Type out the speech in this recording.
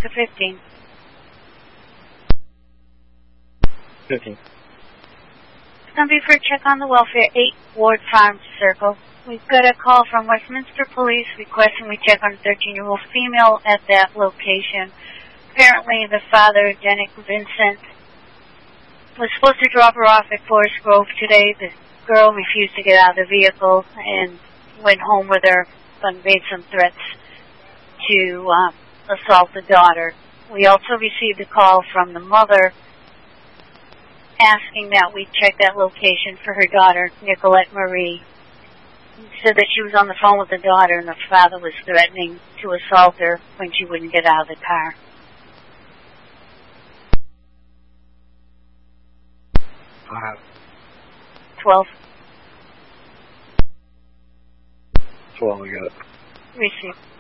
to 15. 15. It's going to be for a check on the welfare, 8 Ward Farms Circle. We've got a call from Westminster Police requesting we check on a 13-year-old female at that location. Apparently the father, Denick Vincent, was supposed to drop her off at Forest Grove today. The girl refused to get out of the vehicle and went home with her, but made some threats to assault the daughter. We also received a call from the mother asking that we check that location for her daughter, Nicolette Marie. Said that she was on the phone with the daughter and the father was threatening to assault her when she wouldn't get out of the car. 12. 12, we got it. Received.